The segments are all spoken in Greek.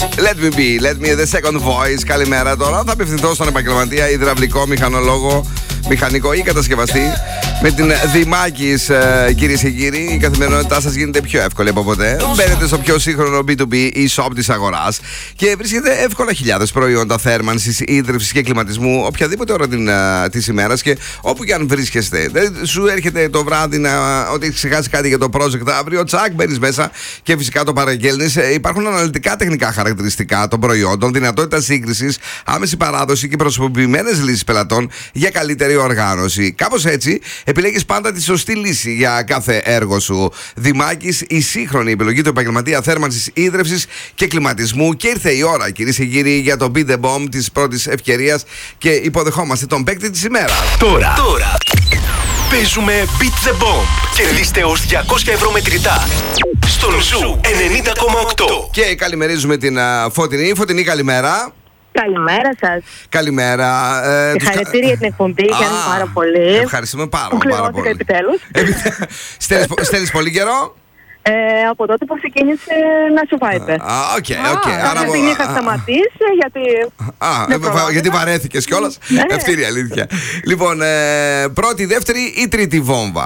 Let me be, let me the second voice. Καλημέρα. Τώρα θα απευθυνθώ στον επαγγελματία υδραυλικό, μηχανολόγο, μηχανικό ή κατασκευαστή. Με την Δημάκης, κυρίες και κύριοι, η καθημερινότητά σας γίνεται πιο εύκολη από ποτέ. Μπαίνετε στο πιο σύγχρονο B2B e-shop της αγοράς και βρίσκετε εύκολα χιλιάδες προϊόντα θέρμανσης, ίδρυυσης και κλιματισμού οποιαδήποτε ώρα της ημέρας και όπου και αν βρίσκεστε. Δεν σου έρχεται το βράδυ ότι έχεις ξεχάσει κάτι για το project αύριο, τσακ, μπαίνεις μέσα και φυσικά το παραγγέλνεις. Υπάρχουν αναλυτικά τεχνικά χαρακτηριστικά των προϊόντων, δυνατότητα σύγκρισης, άμεση παράδοση και προσωποποιημένες λύσεις πελατών για καλύτερη οργάνωση. Κάπως έτσι, επιλέγεις πάντα τη σωστή λύση για κάθε έργο σου. Δημάκης, η σύγχρονη επιλογή του επαγγελματία θέρμανσης, ίδρυυσης και κλιματισμού. Και ήρθε η ώρα, κυρίες και κύριοι, για το Beat the Bomb της πρώτης ευκαιρίας και υποδεχόμαστε τον παίκτη της ημέρας. Τώρα παίζουμε Beat the Bomb. Κερδίστε ως 200 ευρώ μετρητά στον Ζου 90,8. Και καλημερίζουμε την Φωτεινή. Φωτεινή, καλημέρα. Καλημέρα σας. Καλημέρα. Συγχαρητήρια για την εκπομπή, χαίρομαι πάρα πολύ. Ευχαριστούμε πάρα πολύ. Επιτέλους. Στέλνεις πολύ καιρό. Από τότε που ξεκίνησε να σου βάιτε. Άρα την είχα σταματήσει γιατί βαρέθηκες κιόλας. Αυτή είναι η αλήθεια. Λοιπόν, πρώτη, δεύτερη ή τρίτη βόμβα?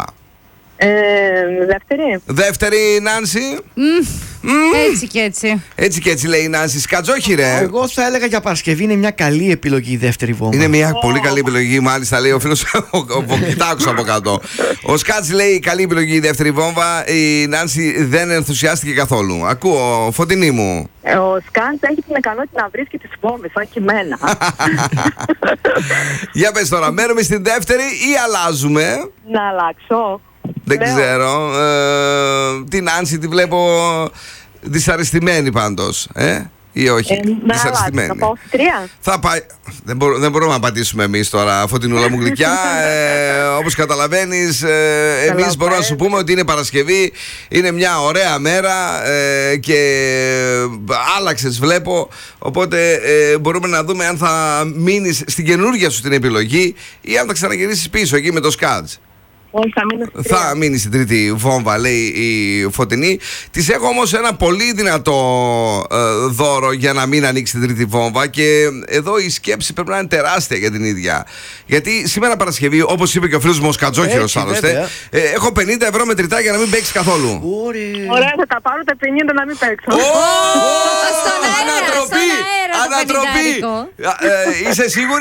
Δεύτερη, Νάνση. Έτσι και έτσι. Έτσι και έτσι λέει η Νάνση. Σκατζόχι, ρε. Εγώ θα έλεγα για Παρασκευή είναι μια καλή επιλογή η δεύτερη βόμβα. Είναι μια πολύ καλή επιλογή, μάλιστα, λέει ο φίλος. Κοιτάξω από κάτω. Ο Σκάτς λέει καλή επιλογή η δεύτερη βόμβα. Η Νάνση δεν ενθουσιάστηκε καθόλου. Ακούω, Φωτεινή μου. Ο Σκάτς έχει την ικανότητα να βρίσκει τις βόμβες, σαν και εμένα. Για πες τώρα, μένουμε στην δεύτερη ή αλλάζουμε? Να αλλάξω. Δεν ξέρω. Την Νάνση τη βλέπω δυσαρεστημένη πάντως. Ή όχι? Δυσαρεστημένη. Να πάω στη 3. Θα πάει. Δεν μπορούμε να απαντήσουμε εμείς τώρα, Φωτεινούλα μου γλυκιά. Όπως καταλαβαίνεις, εμείς μπορούμε να σου πούμε ότι είναι Παρασκευή, είναι μια ωραία μέρα και άλλαξες, βλέπω. Οπότε μπορούμε να δούμε αν θα μείνεις στην καινούργια σου την επιλογή ή αν θα ξαναγυρίσεις πίσω εκεί με το Σκάτς. Όχι, θα μείνει στην τρίτη βόμβα, λέει η Φωτεινή. Της έχω όμως ένα πολύ δυνατό δώρο για να μην ανοίξει την τρίτη βόμβα. Και εδώ η σκέψη πρέπει να είναι τεράστια για την ίδια. Γιατί σήμερα Παρασκευή, όπως είπε και ο φίλος μου ο Σκατζόχυρος άλλωστε, έχω 50 ευρώ μετρητά για να μην παίξει καθόλου. Ωραία, θα τα πάρω τα 50 να μην παίξω. Ανατροπή! Είσαι σίγουρη?